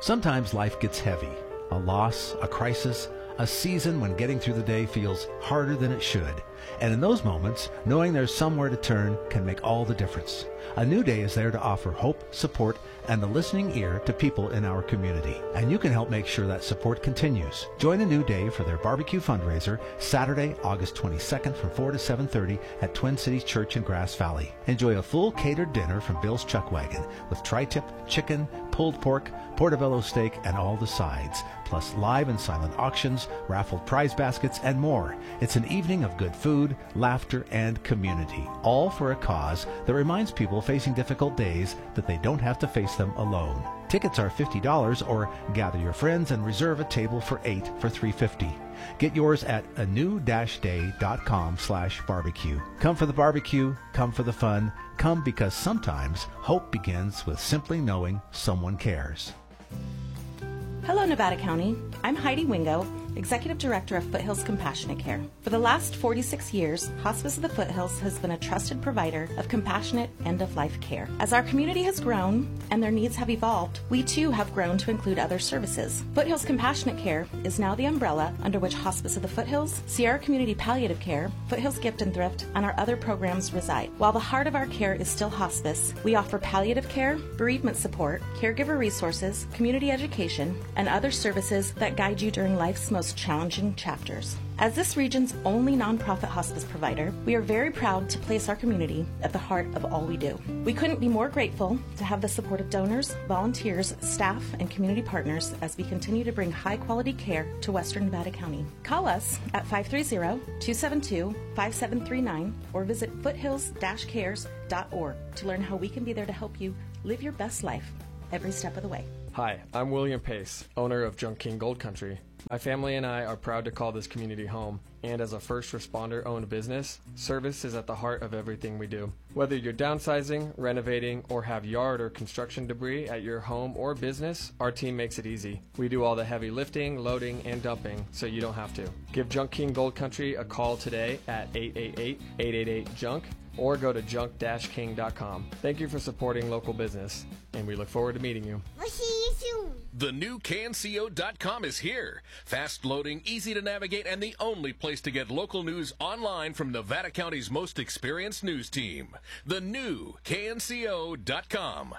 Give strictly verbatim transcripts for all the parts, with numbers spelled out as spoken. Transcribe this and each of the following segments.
Sometimes life gets heavy. A loss, a crisis, a season when getting through the day feels harder than it should. And in those moments, knowing there's somewhere to turn can make all the difference. A New Day is there to offer hope, support, and the listening ear to people in our community. And you can help make sure that support continues. Join A New Day for their barbecue fundraiser Saturday, August twenty-second from four to seven thirty at Twin Cities Church in Grass Valley. Enjoy a full catered dinner from Bill's Chuck Wagon with tri-tip, chicken, pulled pork, portobello steak, and all the sides, plus live and silent auctions, raffled prize baskets, and more. It's an evening of good food, laughter, and community, all for a cause that reminds people facing difficult days that they don't have to face them alone. Tickets are fifty dollars, or gather your friends and reserve a table for eight for three hundred fifty dollars. Get yours at a new dash day dot com slash barbecue. Come for the barbecue, come for the fun, come because sometimes hope begins with simply knowing someone cares. Hello, Nevada County. I'm Heidi Wingo, Executive Director of Foothills Compassionate Care. For the last forty-six years, Hospice of the Foothills has been a trusted provider of compassionate end-of-life care. As our community has grown and their needs have evolved, we too have grown to include other services. Foothills Compassionate Care is now the umbrella under which Hospice of the Foothills, Sierra Community Palliative Care, Foothills Gift and Thrift, and our other programs reside. While the heart of our care is still hospice, we offer palliative care, bereavement support, caregiver resources, community education, and other services that guide you during life's most challenging chapters. As this region's only nonprofit hospice provider, we are very proud to place our community at the heart of all we do. We couldn't be more grateful to have the support of donors, volunteers, staff, and community partners as we continue to bring high-quality care to Western Nevada County. Call us at five three zero, two seven two, five seven three nine or visit foothills dash cares dot org to learn how we can be there to help you live your best life every step of the way. Hi, I'm William Pace, owner of Junk King Gold Country. My family and I are proud to call this community home, and as a first responder-owned business, service is at the heart of everything we do. Whether you're downsizing, renovating, or have yard or construction debris at your home or business, our team makes it easy. We do all the heavy lifting, loading, and dumping, so you don't have to. Give Junk King Gold Country a call today at eight eight eight, eight eight eight, junk or go to junk dash king dot com. Thank you for supporting local business, and we look forward to meeting you. We'll see you soon. The new can co dot com is here. Fast loading, easy to navigate, and the only place to get local news online from Nevada County's most experienced news team. The new can co dot com.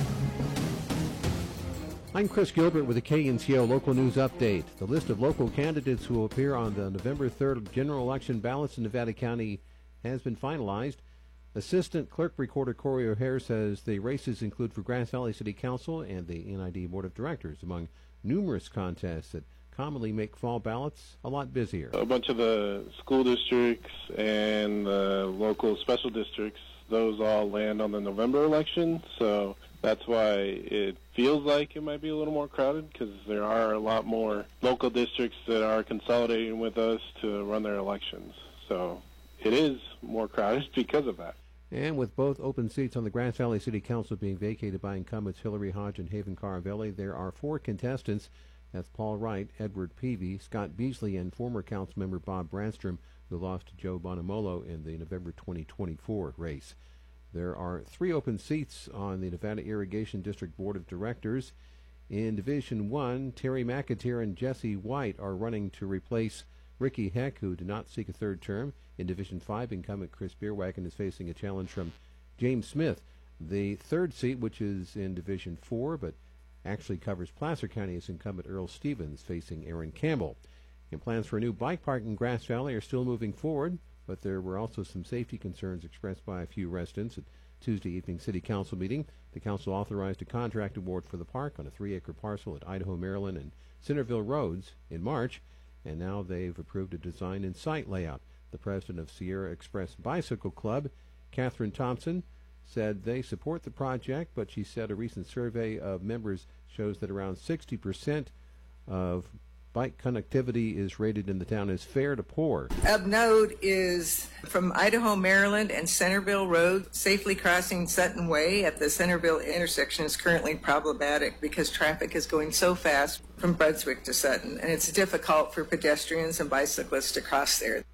I'm Chris Gilbert with the K N C O Local News Update. The list of local candidates who will appear on the November third general election ballots in Nevada County has been finalized. Assistant Clerk Recorder Corey O'Hare says the races include for Grass Valley City Council and the N I D Board of Directors, among numerous contests that commonly make fall ballots a lot busier. A bunch of the school districts and the local special districts, those all land on the November election, so that's why it feels like it might be a little more crowded, because there are a lot more local districts that are consolidating with us to run their elections. So it is more crowded because of that. And with both open seats on the Grass Valley City Council being vacated by incumbents Hillary Hodge and Haven Caravelli, there are four contestants. That's Paul Wright, Edward Peavy, Scott Beasley, and former council member Bob Brandstrom, who lost to Joe Bonamolo in the November twenty twenty-four race. There are three open seats on the Nevada Irrigation District Board of Directors. In Division one, Terry McAteer and Jesse White are running to replace Ricky Heck, who did not seek a third term. In Division five, incumbent Chris Beerwagen is facing a challenge from James Smith. The third seat, which is in Division four, but actually covers Placer County, is incumbent Earl Stevens facing Aaron Campbell. And plans for a new bike park in Grass Valley are still moving forward, but there were also some safety concerns expressed by a few residents at Tuesday evening City Council meeting. The council authorized a contract award for the park on a three-acre parcel at Idaho, Maryland, and Centerville Roads in March, and now they've approved a design and site layout. The president of Sierra Express Bicycle Club, Catherine Thompson, said they support the project, but she said a recent survey of members shows that around sixty percent of bike connectivity is rated in the town as fair to poor. Of note is from Idaho, Maryland, and Centerville Road, safely crossing Sutton Way at the Centerville intersection is currently problematic because traffic is going so fast from Brunswick to Sutton, and it's difficult for pedestrians and bicyclists to cross there.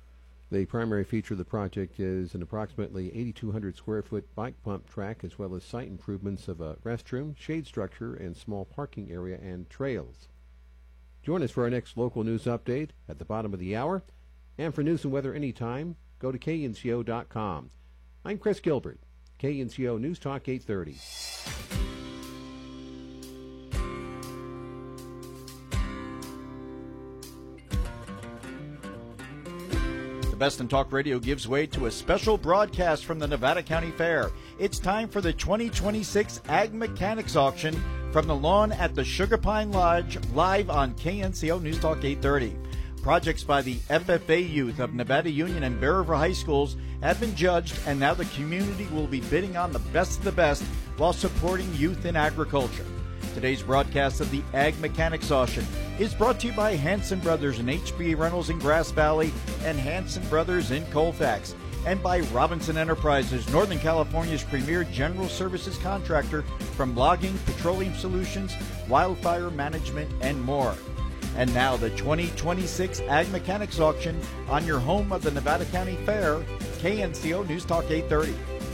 The primary feature of the project is an approximately eighty-two hundred square foot bike pump track, as well as site improvements of a restroom, shade structure, and small parking area and trails. Join us for our next local news update at the bottom of the hour. And for news and weather anytime, go to K N C O dot com. I'm Chris Gilbert, K N C O News Talk eight thirty. The Best in Talk Radio gives way to a special broadcast from the Nevada County Fair. It's time for the twenty twenty-six Ag Mechanics Auction from the lawn at the Sugar Pine Lodge, live on K N C O News Talk eight thirty. Projects by the F F A youth of Nevada Union and Bear River High Schools have been judged, and now the community will be bidding on the best of the best while supporting youth in agriculture. Today's broadcast of the Ag Mechanics Auction is brought to you by Hanson Brothers and H B Reynolds in Grass Valley and Hanson Brothers in Colfax, and by Robinson Enterprises, Northern California's premier general services contractor from logging, petroleum solutions, wildfire management, and more. And now the twenty twenty-six Ag Mechanics Auction on your home of the Nevada County Fair, K N C O News Talk eight thirty.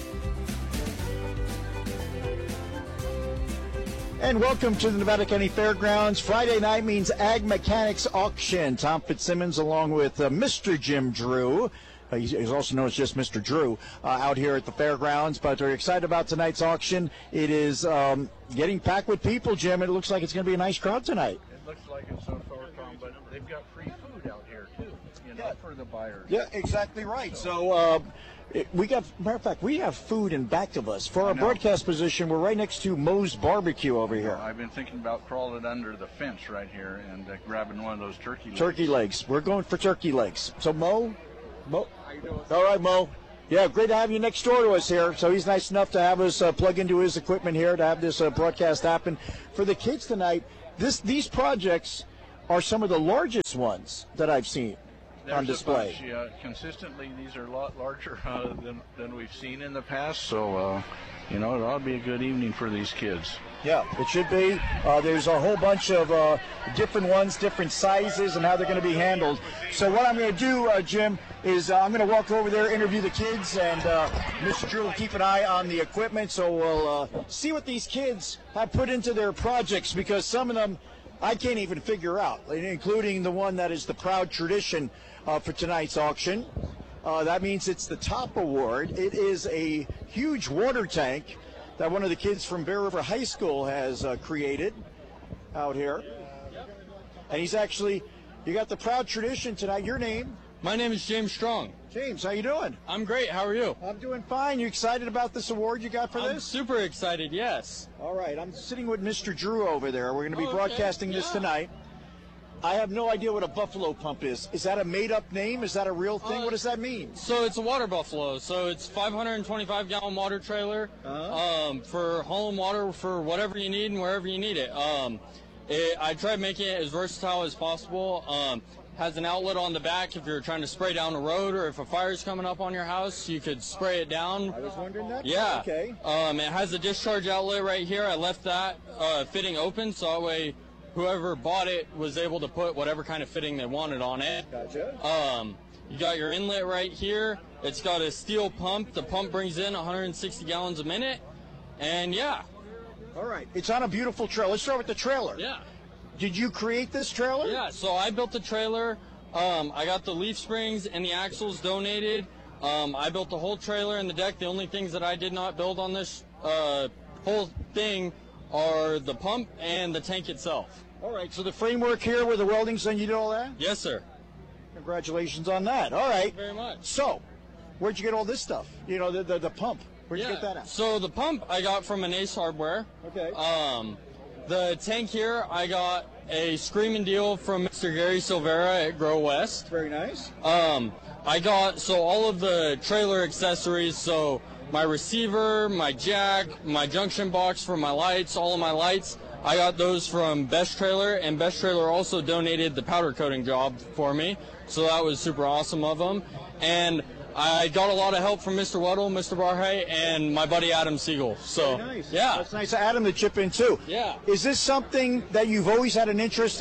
And welcome to the Nevada County Fairgrounds. Friday night means Ag Mechanics Auction. Tom Fitzsimmons along with uh, Mister Jim Drew. Uh, he's, he's also known as just Mister Drew uh, out here at the fairgrounds. But we're excited about tonight's auction. It is um, getting packed with people, Jim. It looks like it's going to be a nice crowd tonight. It looks like it so far, Tom, but they've got free food out here, too, you know, yeah. for the buyers. Yeah, exactly right. So, uh, it, we got, matter of fact, we have food in back of us. For our broadcast position, we're right next to Moe's Barbecue over here. I've been thinking about crawling under the fence right here and uh, grabbing one of those turkey legs. Turkey legs. We're going for turkey legs. So, Mo, Mo, how you doing? All right, Mo. Yeah, great to have you next door to us here. So he's nice enough to have us uh, plug into his equipment here to have this uh, broadcast happen. For the kids tonight, this these projects are some of the largest ones that I've seen There's on display. A bunch, uh, consistently, these are a lot larger uh, than, than we've seen in the past. So, uh, you know, it ought to be a good evening for these kids. Yeah, it should be. Uh, there's a whole bunch of uh, different ones, different sizes, and how they're going to be handled. So what I'm going to do, uh, Jim, is uh, I'm going to walk over there, interview the kids, and uh, Mister Drew will keep an eye on the equipment, so we'll uh, see what these kids have put into their projects, because some of them I can't even figure out, including the one that is the proud tradition uh, for tonight's auction. Uh, that means it's the top award. It is a huge water tank that one of the kids from Bear River High School has uh, created out here. And he's actually, you got the proud tradition tonight. Your name? My name is James Strong. James, how you doing? I'm great. How are you? I'm doing fine. You excited about this award you got for I'm this? super excited, yes. All right. I'm sitting with Mister Drew over there. We're going to be oh, broadcasting okay. this yeah. tonight. I have no idea what a buffalo pump is. Is that a made-up name? Is that a real thing? Uh, what does that mean? So it's a water buffalo. So it's five hundred twenty-five gallon water trailer uh-huh. um, for hauling water for whatever you need and wherever you need it. Um, it I tried making it as versatile as possible. Um, has an outlet on the back if you're trying to spray down the road, or if a fire's coming up on your house, you could spray it down. I was wondering that. Yeah. Okay. Um, it has a discharge outlet right here. I left that uh, fitting open so that way whoever bought it was able to put whatever kind of fitting they wanted on it. Gotcha. Um, you got your inlet right here. It's got a steel pump. The pump brings in one hundred sixty gallons a minute. And yeah. All right. It's on a beautiful trailer. Let's start with the trailer. Yeah. Did you create this trailer? Yeah, so I built the trailer. Um, I got the leaf springs and the axles donated. Um, I built the whole trailer and the deck. The only things that I did not build on this uh, whole thing are the pump and the tank itself. All right, so the framework here with the welding's done, you did all that? Yes, sir. Congratulations on that. All right. Thank you very much. So, where'd you get all this stuff? You know, the the, the pump. Where'd yeah. you get that at? So the pump I got from an Ace Hardware. Okay. Um, the tank here I got a screaming deal from Mister Gary Silvera at Grow West. Very nice. Um, I got so all of the trailer accessories. So my receiver, my jack, my junction box for my lights, all of my lights. I got those from Best Trailer, and Best Trailer also donated the powder coating job for me, so that was super awesome of them. And I got a lot of help from Mister Weddle, Mister Barhay, and my buddy Adam Siegel. So, Very nice. yeah. That's nice. Adam to chip in, too. Yeah. Is this something that you've always had an interest in,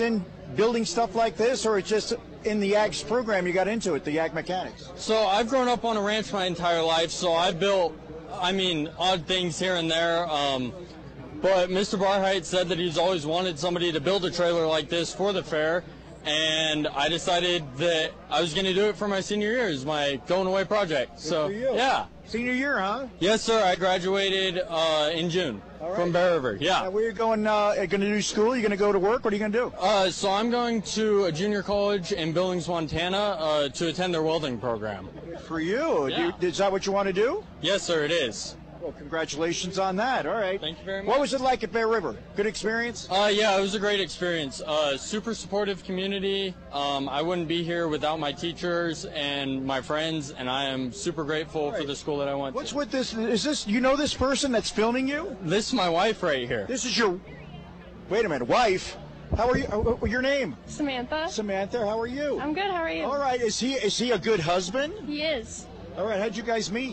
building stuff like this, or it's just in the Ag program you got into it, the Ag Mechanics? So I've grown up on a ranch my entire life, so I built, I mean, odd things here and there. Um, but Mister Barheit said that he's always wanted somebody to build a trailer like this for the fair, and I decided that I was going to do it for my senior year as my going away project. Good so for you. yeah. Senior year, huh? Yes, sir. I graduated uh, in June All right. from Bear River. Yeah. Now, where you going? Uh, going to do school? You going to go to work? What are you going to do? Uh, so I'm going to a junior college in Billings, Montana, uh, to attend their welding program. For you. Yeah. Do, is that what you want to do? Yes, sir. It is. Well, congratulations on that. All right. Thank you very much. What was it like at Bear River? Good experience? Uh, yeah, it was a great experience. Uh, super supportive community. Um, I wouldn't be here without my teachers and my friends, and I am super grateful Right. for the school that I went What's to. with this? Is this, you know this person that's filming you? This is my wife right here. This is your, wait a minute, wife? How are you? Uh, your name? Samantha. Samantha, how are you? I'm good. How are you? All right. Is he is he a good husband? He is. All right. How'd you guys meet?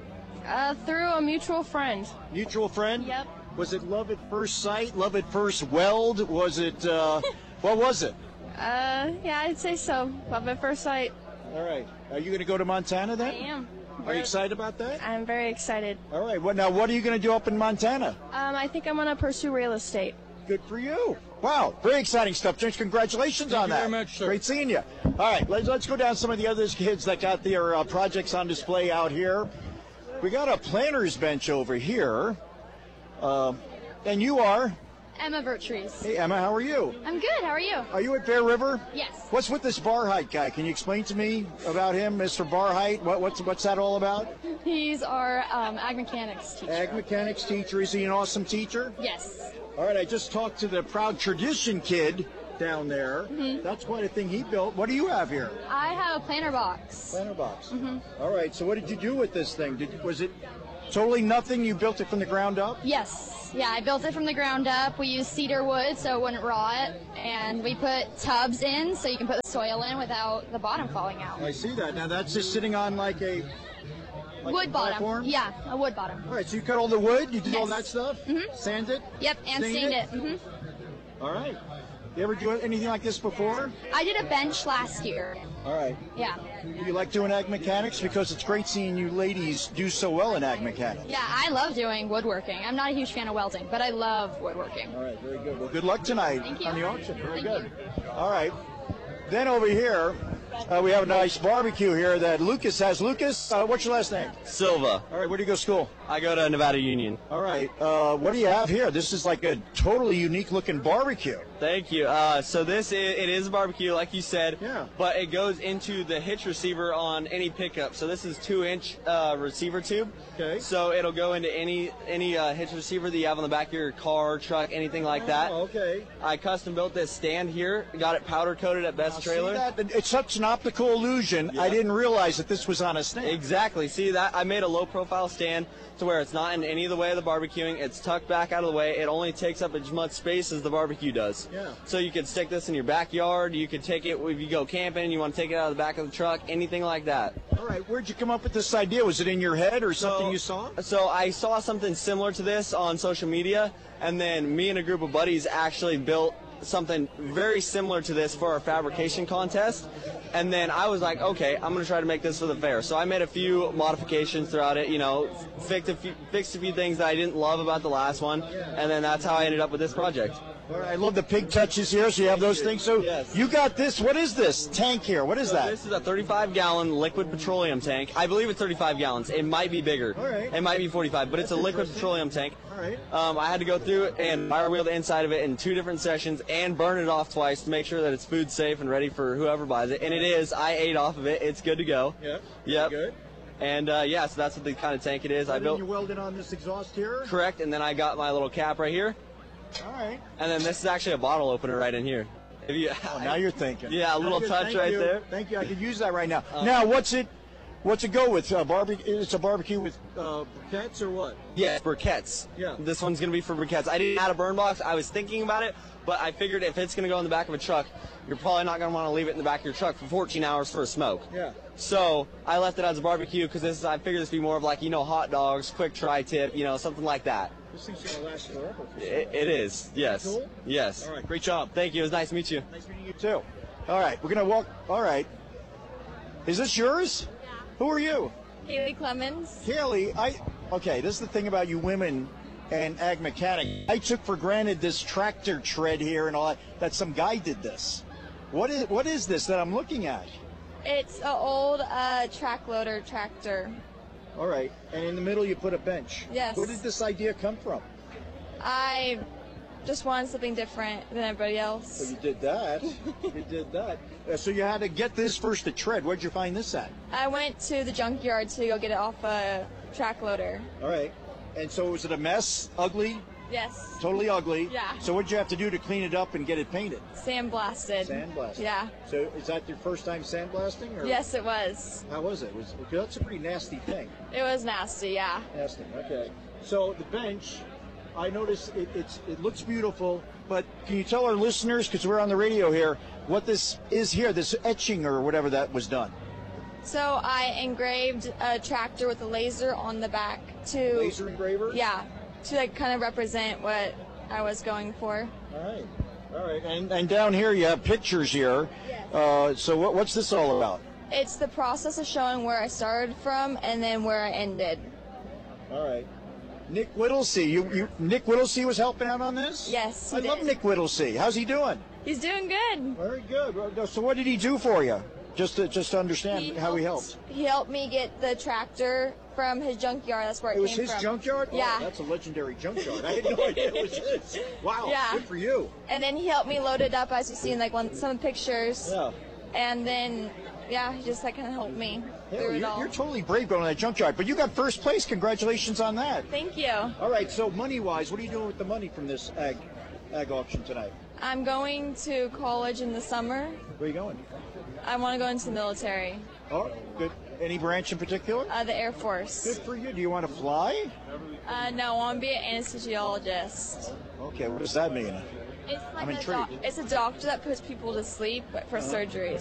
Uh, through a mutual friend. Mutual friend? Yep. Was it love at first sight? Love at first weld? Was it, uh, what was it? Uh, yeah, I'd say so. Love at first sight. All right. Are you going to go to Montana I then? am. Are you excited about that? I'm very excited. All right. Well, now, what are you going to do up in Montana? Um, I think I'm gonna pursue real estate. Good for you. Wow. Very exciting stuff, James. Congratulations Thank on you that. very much, sir. Great seeing you. All right. Let's, let's go down some of the other kids that got their uh, projects on display out here. We got a planter's bench over here. Um, and you are? Emma Vertrees. Hey, Emma, how are you? I'm good. How are you? Are you at Bear River? Yes. What's with this Barheit guy? Can you explain to me about him, Mister Barheit? What, what's what's that all about? He's our um, ag mechanics teacher. Ag mechanics teacher. Is he an awesome teacher? Yes. All right, I just talked to the Proud Tradition kid down there. Mhm. That's quite a thing he built. What do you have here? I have a planter box. Planter box. Mm-hmm. All right, so what did you do with this thing? Did, was it totally nothing? You built it from the ground up? Yes. Yeah, I built it from the ground up. We used cedar wood so it wouldn't rot, and we put tubs in so you can put the soil in without the bottom falling out. I see that. Now that's just sitting on like a like wood a bottom. platform? Yeah, a wood bottom. All right, so you cut all the wood, you did all Yes. that stuff, Mhm. sand it? Yep, and Stained stained it? it. hmm All right. You ever do anything like this before? I did a bench last year. All right. Yeah. You like doing ag mechanics? Because it's great seeing you ladies do so well in ag mechanics. Yeah, I love doing woodworking. I'm not a huge fan of welding, but I love woodworking. All right, very good. Well, good luck tonight Thank you. on the auction. Very Thank good. All right. Then over here, uh, we have a nice barbecue here that Lucas has. Lucas, uh, what's your last name? Silva. All right, where do you go to school? I go to Nevada Union. All right. Uh, what do you have here? This is like a totally unique looking barbecue. Thank you. Uh, so this is, it is a barbecue, like you said. Yeah. But it goes into the hitch receiver on any pickup. So this is two inch uh, receiver tube. Okay. So it'll go into any any uh, hitch receiver that you have on the back of your car, truck, anything like that. Oh, okay. I custom built this stand here. Got it powder coated at Best Now, Trailer. See that? It's such an optical illusion. Yeah. I didn't realize that this was on a stand. Exactly. See that? I made a low profile stand to where it's not in any of the way of the barbecuing. It's tucked back out of the way. It only takes up as much space as the barbecue does. Yeah. So you can stick this in your backyard. You can take it if you go camping. You want to take it out of the back of the truck. Anything like that. All right. Where'd you come up with this idea? Was it in your head or something So- you saw? So I saw something similar to this on social media, and then me and a group of buddies actually built something very similar to this for our fabrication contest. And then I was like, okay, I'm going to try to make this for the fair. So I made a few modifications throughout it, you know, fixed a few, fixed a few things that I didn't love about the last one. And then that's how I ended up with this project. All right, I love the pig touches here, so you have those things. So Yes. you got this. What is this tank here? What is So that? This is a thirty-five gallon liquid petroleum tank. I believe it's thirty-five gallons. It might be bigger. All right. It might be forty-five, but it's a liquid interesting. petroleum tank. All right. Um, I had to go through and fire wheel the inside of it in two different sessions and burn it off twice to make sure that it's food safe and ready for whoever buys it. And it is. I ate off of it. It's good to go. Yep. Yep. Good. And uh, yeah, so that's what the kind of tank it is. I And then built you welded on this exhaust here. correct, and then I got my little cap right here, All right. and then this is actually a bottle opener right in here. If you, Oh, now you're thinking. Yeah, a Now little you're- touch thank right you. there. Thank you. I could use that right now. Uh, now, what's it? What's it go with? Uh, barbecue? It's a barbecue with uh, briquettes or what? Yeah, briquettes. Yeah. This one's gonna be for briquettes. I didn't add a burn box. I was thinking about it, but I figured if it's gonna go in the back of a truck, you're probably not gonna want to leave it in the back of your truck for fourteen hours for a smoke. Yeah. So I left it as a barbecue because this is, I figured this would be more of like, you know, hot dogs, quick tri-tip, you know, something like that. This thing's going to last forever. For It, it is, yes. Cool? Yes. All right, great job. Thank you. It was nice to meet you. Nice meeting you, too. All right, we're going to walk. All right. Is this yours? Yeah. Who are you? Haley Clemens. Haley, I. Okay, this is the thing about you women and ag mechanic. I took for granted this tractor tread here and all that, that some guy did this. What is what is this that I'm looking at? It's an old uh, track loader tractor. All right, and in the middle you put a bench. Yes. Where did this idea come from? I just wanted something different than everybody So else. you did that. You did that. Uh, so you had to get this first to tread. Where'd you find this at? I went to the junkyard to go get it off a track loader. All right. And so was it a mess? Ugly? Yes. Totally ugly? Yeah. So what'd you have to do to clean it up and get it painted? Sandblasted. Sandblasted. Yeah. So is that your first time sandblasting? Or? Yes, it was. How was it? Was that's a pretty nasty thing. It was nasty, yeah. Nasty. Okay. So the bench, I noticed it, it's it looks beautiful, but can you tell our listeners, because we're on the radio here, what this is here, this etching or whatever that was done? So I engraved a tractor with a laser on the back to Laser engraver? Yeah, to like kind of represent what I was going for. All right. All right. And and down here you have pictures here. Yes. Uh, so what, what's this all about? It's the process of showing where I started from and then where I ended. All right. Nick Whittlesey, you, you Nick Whittlesey was helping out on this? Yes, he I love did. Nick Whittlesey. How's he doing? He's doing good. Very good. So what did he do for you? Just to just to understand He how he helped. He helped me get the tractor from his junkyard. That's where it, It was came his from. junkyard? Yeah. Oh, that's a legendary junkyard. I had no idea it was his. Wow. Yeah. Good for you. And then he helped me load it up, as you see in like one some pictures. Yeah. And then, yeah, he just like kind of helped me Hell, through it you're, all. you're totally brave going to that junkyard, but you got first place. Congratulations on that. Thank you. All right. So money-wise, what are you doing with the money from this ag ag auction tonight? I'm going to college in the summer. Where are you going? I want to go into the military, Oh, good. Any branch in particular? uh, the Air Force. Good for you. Do you want to fly? Uh, no, I want to be an anesthesiologist. Okay. What does that mean? It's like I'm a intrigued. doc- it's a doctor that puts people to sleep for surgeries.